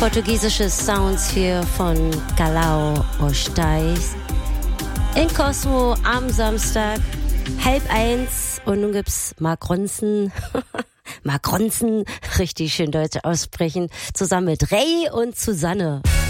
Portugiesische Sounds hier von Galau Ostais in Cosmo am Samstag 12:30 und nun gibt's Mark Ronson. Mark Ronson, richtig schön deutsch aussprechen, zusammen mit Ray und Susanne.